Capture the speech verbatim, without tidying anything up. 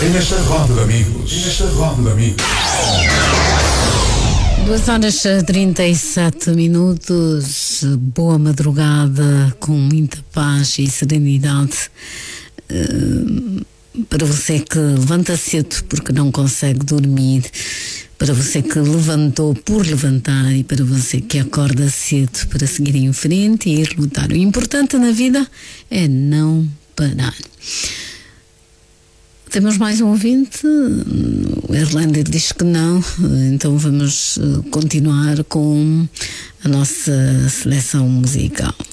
Nesta roda de amigos. Nesta roda de amigos. Duas horas e trinta e sete minutos. Boa madrugada, com muita paz e serenidade. Uh, para você que levanta cedo porque não consegue dormir, para você que levantou por levantar e para você que acorda cedo para seguir em frente e ir lutar. O importante na vida é não parar. Temos mais um ouvinte, o Erlander diz que não, então vamos continuar com a nossa seleção musical.